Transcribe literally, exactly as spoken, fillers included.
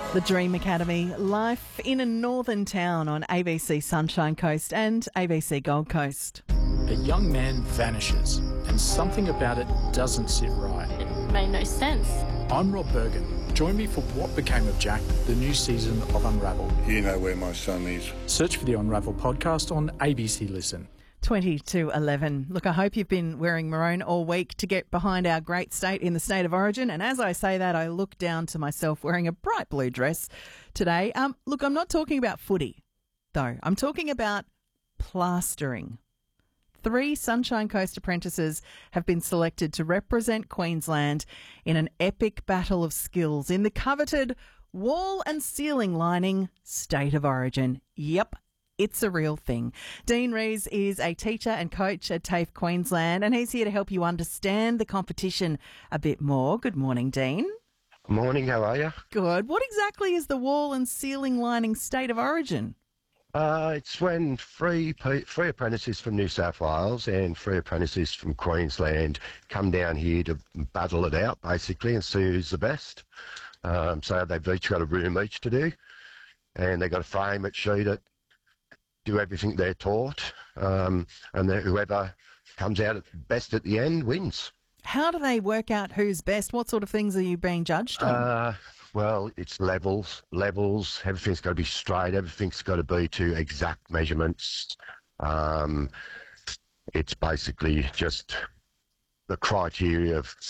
The Dream Academy, life in a northern town on A B C Sunshine Coast and A B C Gold Coast. A young man vanishes and something about it doesn't sit right. It made no sense. I'm Rob Bergen. Join me for What Became of Jack, the new season of Unravel. You know where my son is. Search for the Unravel podcast on A B C Listen. twenty to eleven. Look, I hope you've been wearing maroon all week to get behind our great state in the state of origin. And as I say that, I look down to myself wearing a bright blue dress today. Um, look, I'm not talking about footy, though. I'm talking about plastering. Three Sunshine Coast apprentices have been selected to represent Queensland in an epic battle of skills in the coveted wall and ceiling lining state of origin. Yep. It's a real thing. Dean Rees is a teacher and coach at TAFE Queensland, and he's here to help you understand the competition a bit more. Good morning, Dean. Morning, how are you? Good. What exactly is the wall and ceiling lining state of origin? Uh, it's when three, pe- three apprentices from New South Wales and three apprentices from Queensland come down here to battle it out, basically, and see who's the best. Um, so they've each got a room each to do, and they've got a frame at sheet it. Do everything they're taught, um, and then whoever comes out at best at the end wins. How do they work out who's best? What sort of things are you being judged on? Uh, well, it's levels, levels. Everything's got to be straight. Everything's got to be to exact measurements. Um, it's basically just the criteria of